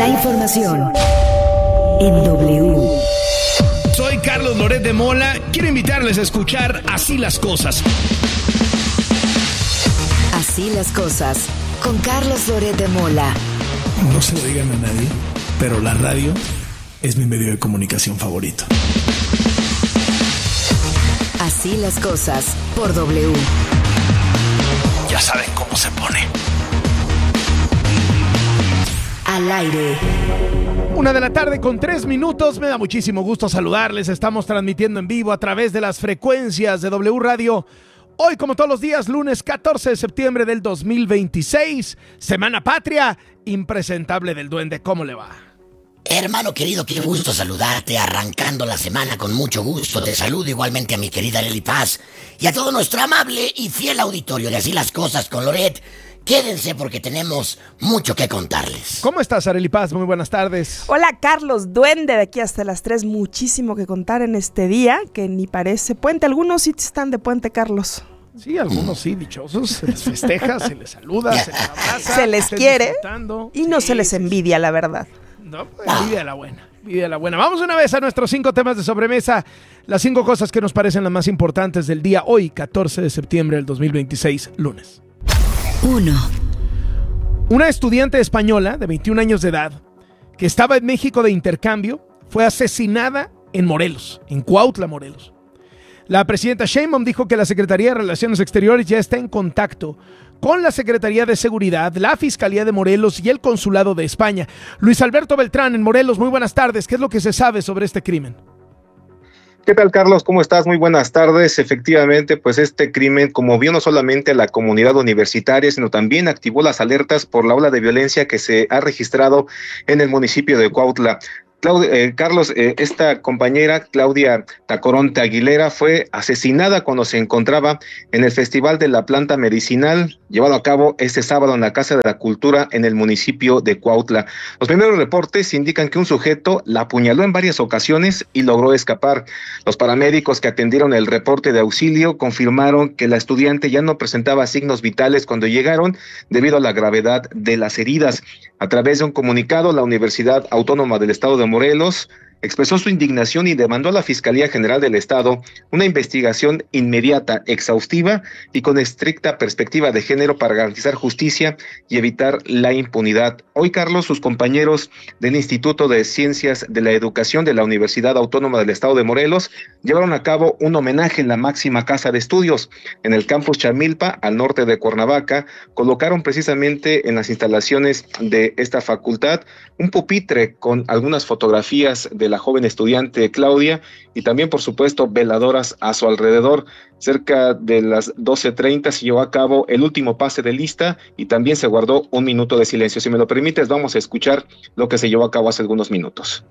La información en W. Soy Carlos Loret de Mola. Quiero invitarles a escuchar Así las Cosas. Así las cosas, con Carlos Loret de Mola. No se lo digan a nadie, pero la radio es mi medio de comunicación favorito. Así las cosas, por W. Ya saben cómo se pone. Al aire. 1:03 p.m. Me da muchísimo gusto saludarles. Estamos transmitiendo en vivo a través de las frecuencias de W Radio. Hoy, como todos los días, lunes 14 de septiembre del 2026. Semana Patria, impresentable del Duende. ¿Cómo le va? Hermano querido, qué gusto saludarte, arrancando la semana con mucho gusto. Te saludo igualmente a mi querida Arely Paz y a todo nuestro amable y fiel auditorio de Así las Cosas con Loret. Quédense porque tenemos mucho que contarles. ¿Cómo estás, Arely Paz? Muy buenas tardes. Hola, Carlos Duende, de aquí hasta las 3. Muchísimo que contar en este día, que ni parece puente. Algunos sí están de puente, Carlos. Sí, algunos sí, dichosos. Se les festeja, se les saluda, se les abraza. Se les quiere y no sí, se les envidia, la verdad. No, pues, envidia la buena, envidia la buena. Vamos una vez a nuestros 5 temas de sobremesa. Las 5 cosas que nos parecen las más importantes del día hoy, 14 de septiembre del 2026, lunes. 1. Una estudiante española de 21 años de edad que estaba en México de intercambio fue asesinada en Morelos, en Cuautla, Morelos. La presidenta Sheinbaum dijo que la Secretaría de Relaciones Exteriores ya está en contacto con la Secretaría de Seguridad, la Fiscalía de Morelos y el Consulado de España. Luis Alberto Beltrán, en Morelos, muy buenas tardes. ¿Qué es lo que se sabe sobre este crimen? ¿Qué tal, Carlos? ¿Cómo estás? Muy buenas tardes. Efectivamente, pues este crimen conmovió no solamente a la comunidad universitaria, sino también activó las alertas por la ola de violencia que se ha registrado en el municipio de Cuautla. Carlos, esta compañera, Claudia Tacoronte Aguilera, fue asesinada cuando se encontraba en el Festival de la Planta Medicinal, llevado a cabo este sábado en la Casa de la Cultura en el municipio de Cuautla. Los primeros reportes indican que un sujeto la apuñaló en varias ocasiones y logró escapar. Los paramédicos que atendieron el reporte de auxilio confirmaron que la estudiante ya no presentaba signos vitales cuando llegaron debido a la gravedad de las heridas. A través de un comunicado, la Universidad Autónoma del Estado de Morelos expresó su indignación y demandó a la Fiscalía General del Estado una investigación inmediata, exhaustiva y con estricta perspectiva de género para garantizar justicia y evitar la impunidad. Hoy, Carlos, sus compañeros del Instituto de Ciencias de la Educación de la Universidad Autónoma del Estado de Morelos llevaron a cabo un homenaje en la máxima casa de estudios. En el campus Chamilpa, al norte de Cuernavaca, colocaron precisamente en las instalaciones de esta facultad un pupitre con algunas fotografías de la joven estudiante Claudia y también, por supuesto, veladoras a su alrededor. Cerca de las 12:30 se llevó a cabo el último pase de lista y también se guardó un minuto de silencio. Si me lo permites, vamos a escuchar lo que se llevó a cabo hace algunos minutos.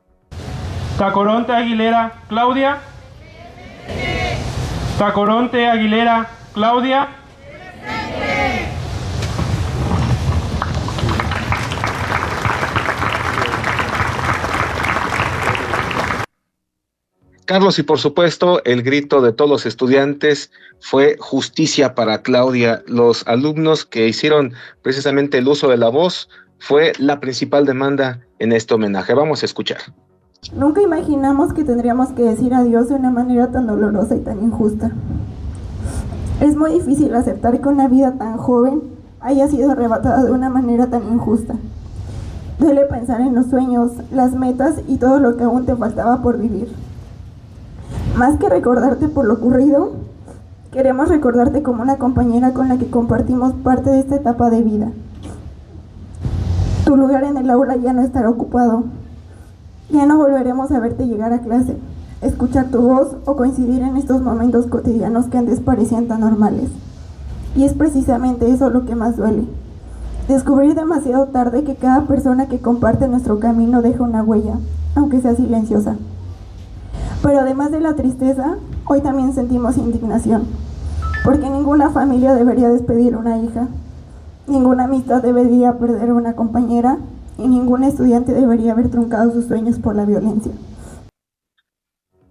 Tacoronte Aguilera Claudia. Tacoronte Aguilera Claudia. Carlos, y por supuesto, el grito de todos los estudiantes fue justicia para Claudia. Los alumnos que hicieron precisamente el uso de la voz fue la principal demanda en este homenaje. Vamos a escuchar. Nunca imaginamos que tendríamos que decir adiós de una manera tan dolorosa y tan injusta. Es muy difícil aceptar que una vida tan joven haya sido arrebatada de una manera tan injusta. Duele pensar en los sueños, las metas y todo lo que aún te faltaba por vivir. Más que recordarte por lo ocurrido, queremos recordarte como una compañera con la que compartimos parte de esta etapa de vida. Tu lugar en el aula ya no estará ocupado. Ya no volveremos a verte llegar a clase, escuchar tu voz o coincidir en estos momentos cotidianos que antes parecían tan normales. Y es precisamente eso lo que más duele. Descubrir demasiado tarde que cada persona que comparte nuestro camino deja una huella, aunque sea silenciosa. Pero además de la tristeza, hoy también sentimos indignación, porque ninguna familia debería despedir a una hija, ninguna amistad debería perder a una compañera y ningún estudiante debería haber truncado sus sueños por la violencia.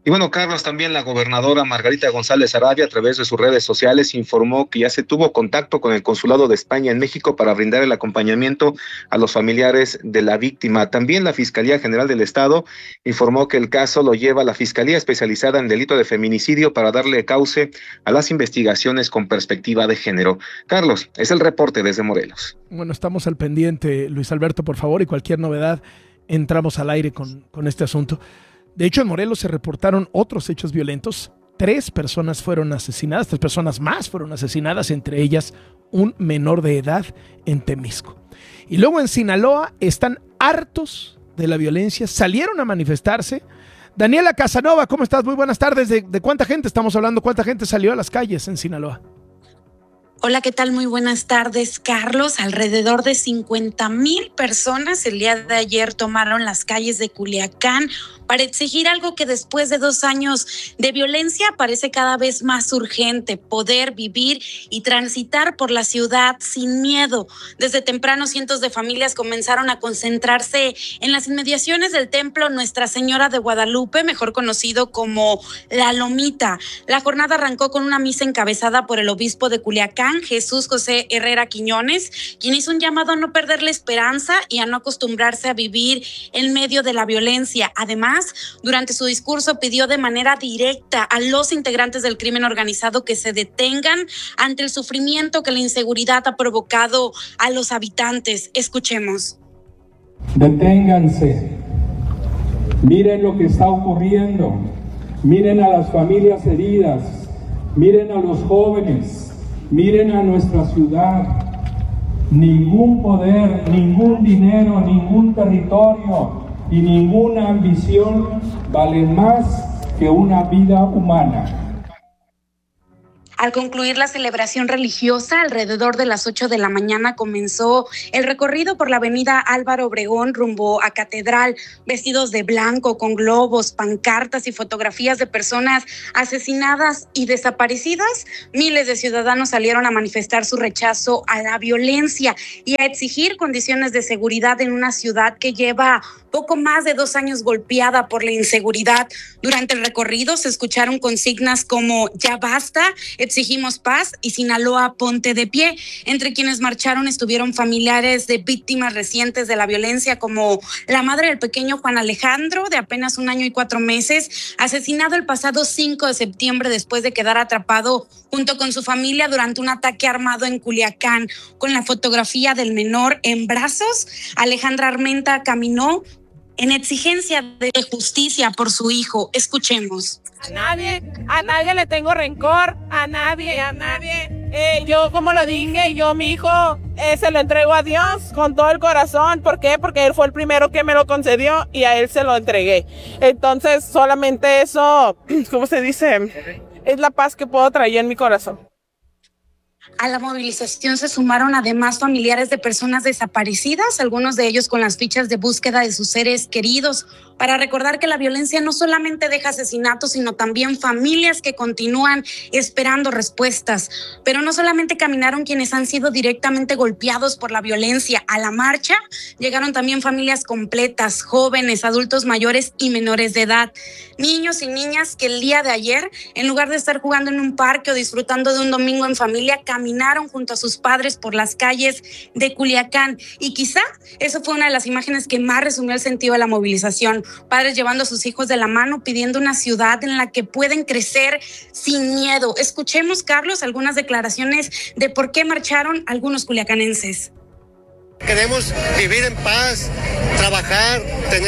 Y bueno, Carlos, también la gobernadora Margarita González Arabia, a través de sus redes sociales, informó que ya se tuvo contacto con el Consulado de España en México para brindar el acompañamiento a los familiares de la víctima. También la Fiscalía General del Estado informó que el caso lo lleva la Fiscalía Especializada en Delito de Feminicidio para darle cauce a las investigaciones con perspectiva de género. Carlos, es el reporte desde Morelos. Bueno, estamos al pendiente, Luis Alberto, por favor, y cualquier novedad, entramos al aire con este asunto. De hecho, en Morelos se reportaron otros hechos violentos. 3 personas fueron asesinadas, 3 personas más fueron asesinadas, entre ellas un menor de edad en Temisco. Y luego en Sinaloa están hartos de la violencia, salieron a manifestarse. Daniela Casanova, ¿cómo estás? Muy buenas tardes. ¿De cuánta gente estamos hablando? ¿Cuánta gente salió a las calles en Sinaloa? Hola, ¿qué tal? Muy buenas tardes, Carlos. Alrededor de 50,000 personas el día de ayer tomaron las calles de Culiacán para exigir algo que después de 2 años de violencia parece cada vez más urgente: poder vivir y transitar por la ciudad sin miedo. Desde temprano, cientos de familias comenzaron a concentrarse en las inmediaciones del templo Nuestra Señora de Guadalupe, mejor conocido como La Lomita. La jornada arrancó con una misa encabezada por el obispo de Culiacán, Jesús José Herrera Quiñones, quien hizo un llamado a no perder la esperanza y a no acostumbrarse a vivir en medio de la violencia. Además, durante su discurso pidió de manera directa a los integrantes del crimen organizado que se detengan ante el sufrimiento que la inseguridad ha provocado a los habitantes. Escuchemos. Deténganse, miren lo que está ocurriendo, miren a las familias heridas, miren a los jóvenes, miren a nuestra ciudad. Ningún poder, ningún dinero, ningún territorio y ninguna ambición vale más que una vida humana. Al concluir la celebración religiosa, alrededor de las 8 de la mañana comenzó el recorrido por la avenida Álvaro Obregón rumbo a Catedral, vestidos de blanco, con globos, pancartas y fotografías de personas asesinadas y desaparecidas. Miles de ciudadanos salieron a manifestar su rechazo a la violencia y a exigir condiciones de seguridad en una ciudad que lleva poco más de 2 años golpeada por la inseguridad. Durante el recorrido se escucharon consignas como "Ya basta", "Exigimos paz" y "Sinaloa, ponte de pie". Entre quienes marcharon estuvieron familiares de víctimas recientes de la violencia, como la madre del pequeño Juan Alejandro, de apenas 1 año y 4 meses, asesinado el pasado 5 de septiembre después de quedar atrapado junto con su familia durante un ataque armado en Culiacán. Con la fotografía del menor en brazos, Alejandra Armenta caminó en exigencia de justicia por su hijo. Escuchemos. A nadie le tengo rencor, a nadie. Yo, como lo dije, mi hijo se lo entrego a Dios con todo el corazón. ¿Por qué? Porque él fue el primero que me lo concedió y a él se lo entregué. Entonces, solamente eso, ¿cómo se dice? Es la paz que puedo traer en mi corazón. A la movilización se sumaron además familiares de personas desaparecidas, algunos de ellos con las fichas de búsqueda de sus seres queridos, para recordar que la violencia no solamente deja asesinatos, sino también familias que continúan esperando respuestas. Pero no solamente caminaron quienes han sido directamente golpeados por la violencia. A la marcha llegaron también familias completas, jóvenes, adultos mayores y menores de edad, niños y niñas que el día de ayer, en lugar de estar jugando en un parque o disfrutando de un domingo en familia, caminaron junto a sus padres por las calles de Culiacán. Y quizá eso fue una de las imágenes que más resumió el sentido de la movilización. Padres llevando a sus hijos de la mano, pidiendo una ciudad en la que pueden crecer sin miedo. Escuchemos, Carlos, algunas declaraciones de por qué marcharon algunos culiacanenses. Queremos vivir en paz, trabajar,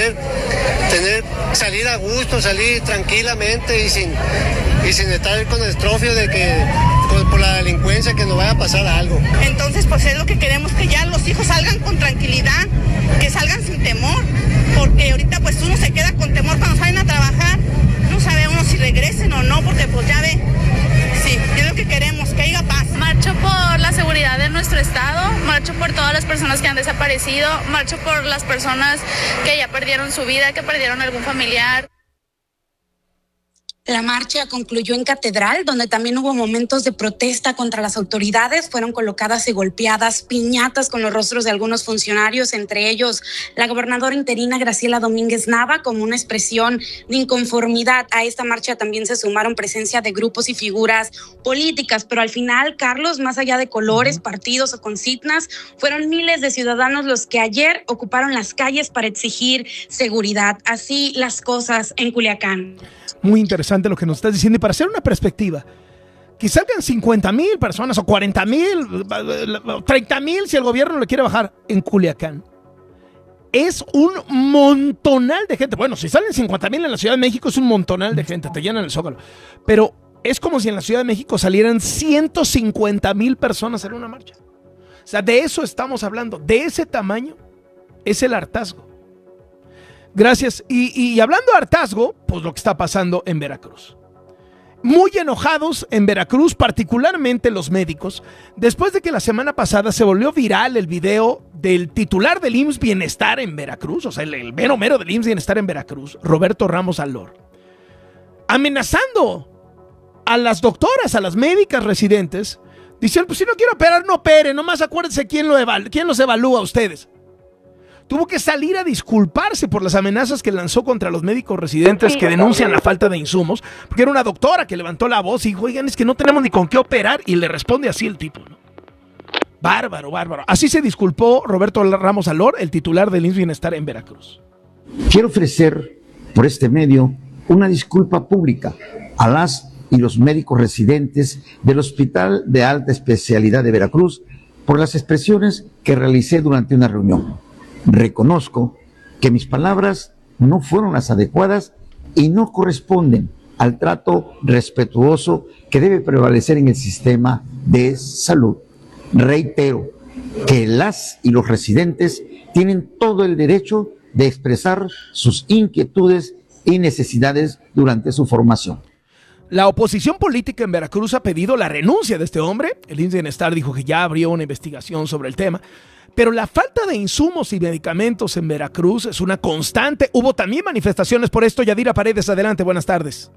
salir a gusto, salir tranquilamente y sin estar con el estrofio de que por la delincuencia que nos vaya a pasar algo. Entonces, pues es lo que queremos, que ya los hijos salgan con tranquilidad, que salgan sin temor, porque ahorita pues uno se queda con temor cuando salen a trabajar, no sabe uno si regresen o no, porque pues ya ve, sí, es lo que queremos, que haya paz. Marcho por la seguridad de nuestro estado, marcho por todas las personas que han desaparecido, marcho por las personas que ya perdieron su vida, que perdieron algún familiar. La marcha concluyó en Catedral, donde también hubo momentos de protesta contra las autoridades. Fueron colocadas y golpeadas piñatas con los rostros de algunos funcionarios, entre ellos la gobernadora interina Graciela Domínguez Nava, como una expresión de inconformidad. A esta marcha también se sumaron presencia de grupos y figuras políticas, pero al final, Carlos, más allá de colores, partidos o consignas, fueron miles de ciudadanos los que ayer ocuparon las calles para exigir seguridad. Así las cosas en Culiacán. Muy interesante lo que nos estás diciendo, y para hacer una perspectiva, que salgan 50,000 personas o 40,000, 30,000 si el gobierno le quiere bajar en Culiacán. Es un montonal de gente. Bueno, si salen 50,000 en la Ciudad de México es un montonal de gente, te llenan el Zócalo. Pero es como si en la Ciudad de México salieran 150,000 personas en una marcha. O sea, de eso estamos hablando, de ese tamaño es el hartazgo. Gracias. Y hablando de hartazgo, pues lo que está pasando en Veracruz. Muy enojados en Veracruz, particularmente los médicos, después de que la semana pasada se volvió viral el video del titular del IMSS Bienestar en Veracruz, o sea, el mero mero del IMSS Bienestar en Veracruz, Roberto Ramos Alor, amenazando a las doctoras, a las médicas residentes, diciendo, pues si no quiero operar, no opere, nomás acuérdense quién los evalúa a ustedes. Tuvo que salir a disculparse por las amenazas que lanzó contra los médicos residentes que denuncian la falta de insumos, porque era una doctora que levantó la voz y dijo, oigan, es que no tenemos ni con qué operar, y le responde así el tipo, ¿no? Bárbaro, bárbaro. Así se disculpó Roberto Ramos Alor, el titular del IMSS Bienestar en Veracruz. Quiero ofrecer por este medio una disculpa pública a las y los médicos residentes del Hospital de Alta Especialidad de Veracruz por las expresiones que realicé durante una reunión. Reconozco que mis palabras no fueron las adecuadas y no corresponden al trato respetuoso que debe prevalecer en el sistema de salud. Reitero que las y los residentes tienen todo el derecho de expresar sus inquietudes y necesidades durante su formación. La oposición política en Veracruz ha pedido la renuncia de este hombre. El IMSS Bienestar dijo que ya abrió una investigación sobre el tema. Pero la falta de insumos y medicamentos en Veracruz es una constante. Hubo también manifestaciones por esto. Yadira Paredes, adelante, buenas tardes.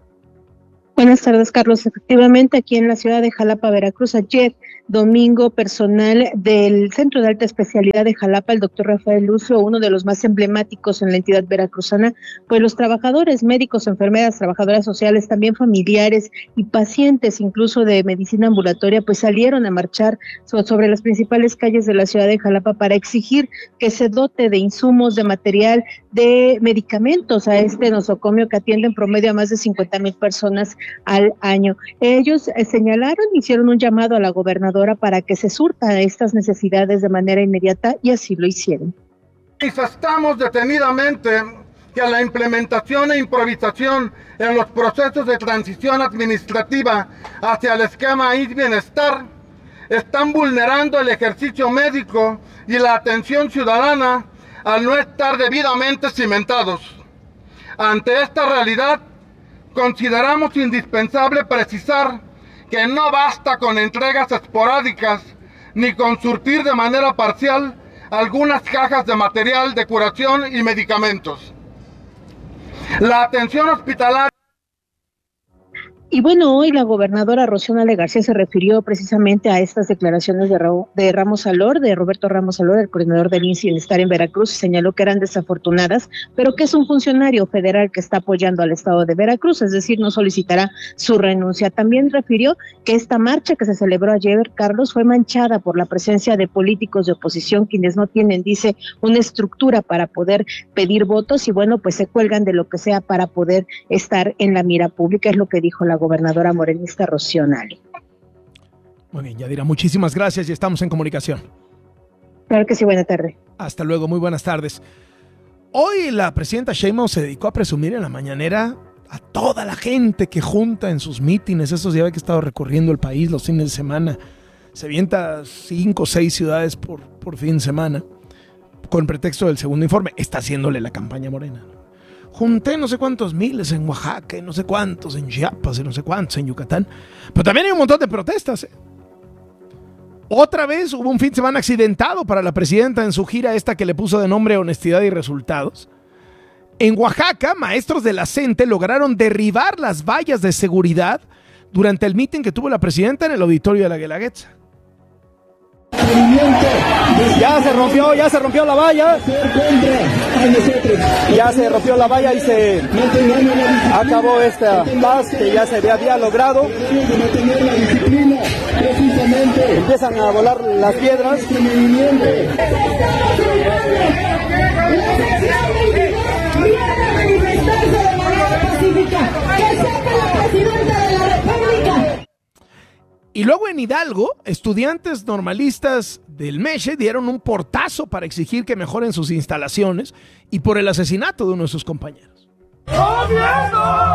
Buenas tardes, Carlos. Efectivamente, aquí en la ciudad de Jalapa, Veracruz, ayer domingo, personal del Centro de Alta Especialidad de Jalapa, el doctor Rafael Lucio, uno de los más emblemáticos en la entidad veracruzana, pues los trabajadores, médicos, enfermeras, trabajadoras sociales, también familiares y pacientes, incluso de medicina ambulatoria, pues salieron a marchar sobre las principales calles de la ciudad de Jalapa para exigir que se dote de insumos, de material, de medicamentos a este nosocomio que atiende en promedio a más de 50,000 personas al año. Ellos señalaron, hicieron un llamado a la gobernadora para que se surta estas necesidades de manera inmediata y así lo hicieron. Manifestamos detenidamente que la implementación e improvisación en los procesos de transición administrativa hacia el esquema IMSS Bienestar están vulnerando el ejercicio médico y la atención ciudadana al no estar debidamente cimentados. Ante esta realidad, consideramos indispensable precisar que no basta con entregas esporádicas ni con surtir de manera parcial algunas cajas de material de curación y medicamentos. La atención hospitalaria. Y bueno, hoy la gobernadora Rocío Nale García se refirió precisamente a estas declaraciones de Ramos Alor, de Roberto Ramos Alor, el coordinador del IMSS Bienestar en Veracruz, y señaló que eran desafortunadas, pero que es un funcionario federal que está apoyando al estado de Veracruz, es decir, no solicitará su renuncia. También refirió que esta marcha que se celebró ayer, Carlos, fue manchada por la presencia de políticos de oposición, quienes no tienen, dice, una estructura para poder pedir votos y bueno, pues se cuelgan de lo que sea para poder estar en la mira pública, es lo que dijo la gobernadora morenista Rocío Nale. Muy bien, Yadira, muchísimas gracias y estamos en comunicación. Claro que sí, buena tarde. Hasta luego, muy buenas tardes. Hoy la presidenta Sheinbaum se dedicó a presumir en la mañanera a toda la gente que junta en sus mítines. Estos días que ha estado recorriendo el país los fines de semana. Se avienta 5 o 6 ciudades por fin de semana con pretexto del segundo informe. Está haciéndole la campaña Morena, ¿no? Junté no sé cuántos miles en Oaxaca, y no sé cuántos en Chiapas, y no sé cuántos en Yucatán. Pero también hay un montón de protestas, ¿eh? Otra vez hubo un fin de semana accidentado para la presidenta en su gira esta que le puso de nombre Honestidad y Resultados. En Oaxaca, maestros de la CENTE lograron derribar las vallas de seguridad durante el mitin que tuvo la presidenta en el auditorio de la Guelaguetza. Ya se rompió la valla. Ya se rompió la valla y se acabó esta paz que ya se había logrado. Empiezan a volar las piedras. Y luego en Hidalgo, estudiantes normalistas del MESHE dieron un portazo para exigir que mejoren sus instalaciones y por el asesinato de uno de sus compañeros.